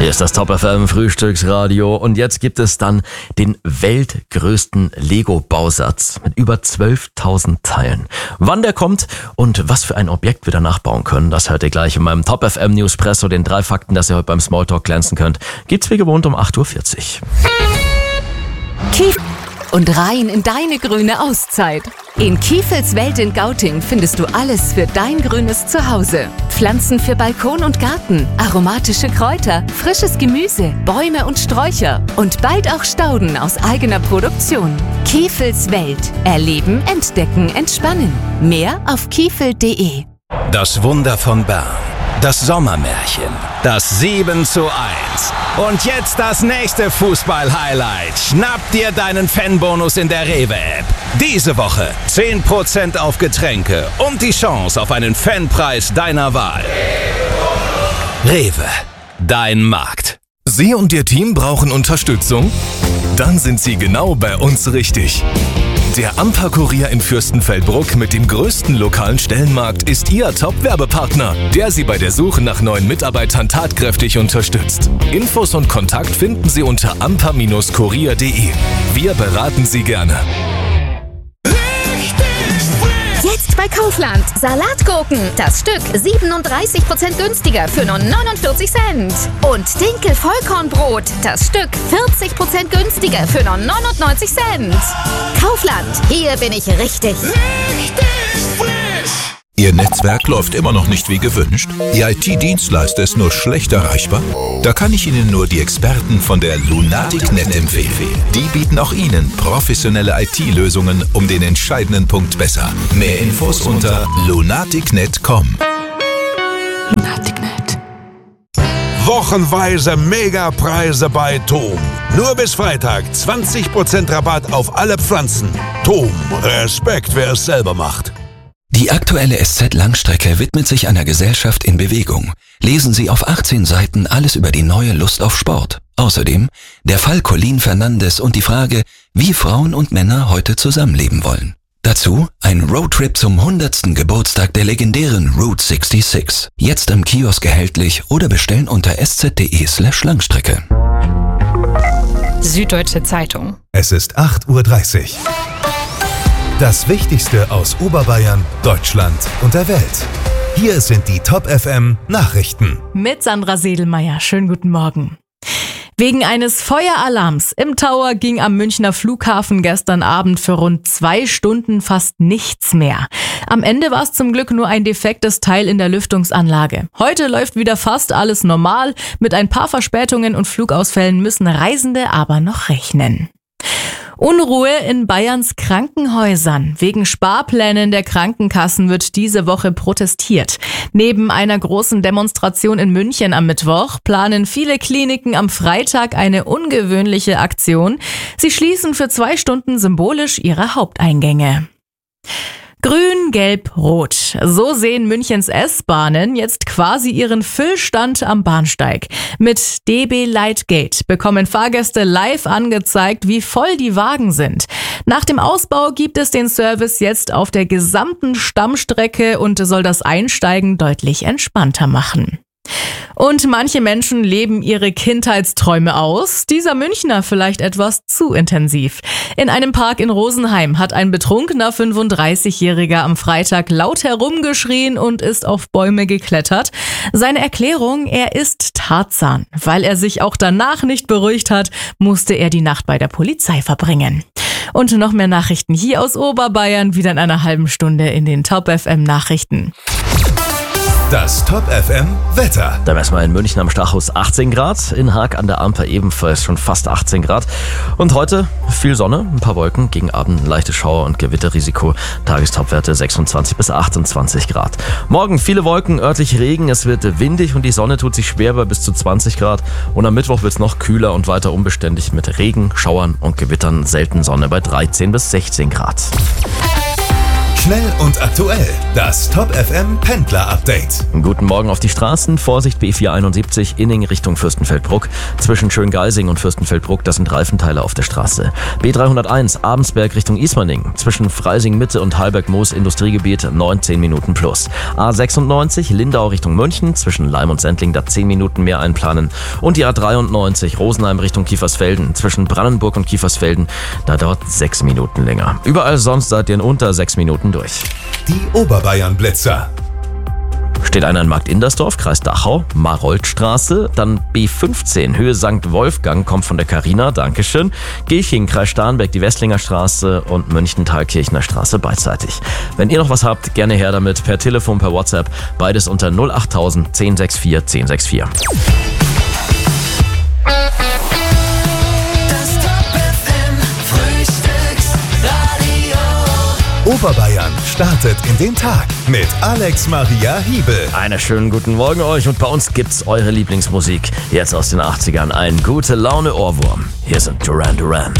Hier ist das Top FM Frühstücksradio und jetzt gibt es dann den weltgrößten Lego-Bausatz mit über 12.000 Teilen. Wann der kommt und was für ein Objekt wir danach bauen können, das hört ihr gleich in meinem Top FM Newspresso. Den 3 Fakten, dass ihr heute beim Smalltalk glänzen könnt, gibt's wie gewohnt um 8.40 Uhr. Und rein in deine grüne Auszeit. In Kiefels Welt in Gauting findest du alles für dein grünes Zuhause. Pflanzen für Balkon und Garten, aromatische Kräuter, frisches Gemüse, Bäume und Sträucher und bald auch Stauden aus eigener Produktion. Kiefels Welt. Erleben, entdecken, entspannen. Mehr auf kiefel.de. Das Wunder von Bern. Das Sommermärchen. Das 7:1. Und jetzt das nächste Fußball-Highlight. Schnapp dir deinen Fanbonus in der Rewe-App. Diese Woche 10% auf Getränke und die Chance auf einen Fanpreis deiner Wahl. Rewe, dein Markt. Sie und Ihr Team brauchen Unterstützung? Dann sind Sie genau bei uns richtig. Der Amper-Kurier in Fürstenfeldbruck mit dem größten lokalen Stellenmarkt ist Ihr Top-Werbepartner, der Sie bei der Suche nach neuen Mitarbeitern tatkräftig unterstützt. Infos und Kontakt finden Sie unter amper-kurier.de. Wir beraten Sie gerne. Jetzt bei Kaufland. Salatgurken. Das Stück 37% günstiger für nur 49 Cent. Und Dinkel-Vollkornbrot. Das Stück 40% günstiger für nur 99 Cent. Kaufland. Hier bin ich richtig. Ihr Netzwerk läuft immer noch nicht wie gewünscht? Ihr IT-Dienstleister ist nur schlecht erreichbar? Da kann ich Ihnen nur die Experten von der Lunatic.net empfehlen. Die bieten auch Ihnen professionelle IT-Lösungen um den entscheidenden Punkt besser. Mehr Infos unter lunatic.net.com. Lunatic.net. Wochenweise Megapreise bei TOM. Nur bis Freitag 20% Rabatt auf alle Pflanzen. TOM, Respekt, wer es selber macht. Die aktuelle SZ-Langstrecke widmet sich einer Gesellschaft in Bewegung. Lesen Sie auf 18 Seiten alles über die neue Lust auf Sport. Außerdem der Fall Colleen Fernandes und die Frage, wie Frauen und Männer heute zusammenleben wollen. Dazu ein Roadtrip zum 100. Geburtstag der legendären Route 66. Jetzt im Kiosk erhältlich oder bestellen unter sz.de/Langstrecke. Süddeutsche Zeitung. Es ist 8.30 Uhr. Das Wichtigste aus Oberbayern, Deutschland und der Welt. Hier sind die Top FM Nachrichten. Mit Sandra Sedelmeier. Schönen guten Morgen. Wegen eines Feueralarms im Tower ging am Münchner Flughafen gestern Abend für rund 2 Stunden fast nichts mehr. Am Ende war es zum Glück nur ein defektes Teil in der Lüftungsanlage. Heute läuft wieder fast alles normal. Mit ein paar Verspätungen und Flugausfällen müssen Reisende aber noch rechnen. Unruhe in Bayerns Krankenhäusern. Wegen Sparplänen der Krankenkassen wird diese Woche protestiert. Neben einer großen Demonstration in München am Mittwoch planen viele Kliniken am Freitag eine ungewöhnliche Aktion. Sie schließen für 2 Stunden symbolisch ihre Haupteingänge. Grün, Gelb, Rot. So sehen Münchens S-Bahnen jetzt quasi ihren Füllstand am Bahnsteig. Mit DB Lightgate bekommen Fahrgäste live angezeigt, wie voll die Wagen sind. Nach dem Ausbau gibt es den Service jetzt auf der gesamten Stammstrecke und soll das Einsteigen deutlich entspannter machen. Und manche Menschen leben ihre Kindheitsträume aus. Dieser Münchner vielleicht etwas zu intensiv. In einem Park in Rosenheim hat ein betrunkener 35-Jähriger am Freitag laut herumgeschrien und ist auf Bäume geklettert. Seine Erklärung, er ist Tarzan. Weil er sich auch danach nicht beruhigt hat, musste er die Nacht bei der Polizei verbringen. Und noch mehr Nachrichten hier aus Oberbayern, wieder in einer halben Stunde in den Top FM Nachrichten. Das Top FM Wetter. Da messen wir in München am Stachus 18 Grad, in Haag an der Amper ebenfalls schon fast 18 Grad. Und heute viel Sonne, ein paar Wolken, gegen Abend leichte Schauer und Gewitterrisiko. Tagestopwerte 26 bis 28 Grad. Morgen viele Wolken, örtlich Regen, es wird windig und die Sonne tut sich schwer bei bis zu 20 Grad. Und am Mittwoch wird es noch kühler und weiter unbeständig mit Regen, Schauern und Gewittern, selten Sonne bei 13 bis 16 Grad. Schnell und aktuell. Das Top FM Pendler Update. Guten Morgen auf die Straßen. Vorsicht B471 Inning Richtung Fürstenfeldbruck. Zwischen Schöngeising und Fürstenfeldbruck, das sind Reifenteile auf der Straße. B301 Abensberg Richtung Ismaning. Zwischen Freising Mitte und Halberg-Moos Industriegebiet 19 Minuten plus. A96 Lindau Richtung München. Zwischen Leim und Sendling da 10 Minuten mehr einplanen. Und die A93 Rosenheim Richtung Kiefersfelden. Zwischen Brandenburg und Kiefersfelden, da dauert 6 Minuten länger. Überall sonst seid ihr in unter 6 Minuten durch. Die Oberbayern-Blitzer. Steht einer in Markt Indersdorf, Kreis Dachau, Maroldstraße, dann B15, Höhe St. Wolfgang, kommt von der Carina, Dankeschön, Gilching, Kreis Starnberg, die Wesslinger Straße und Münchental-Kirchner Straße beidseitig. Wenn ihr noch was habt, gerne her damit, per Telefon, per WhatsApp, beides unter 08000 1064 1064. Oberbayern startet in den Tag mit Alex Maria Hiebel. Einen schönen guten Morgen euch und bei uns gibt's eure Lieblingsmusik. Jetzt aus den 80ern, ein gute Laune Ohrwurm. Hier sind Duran Duran.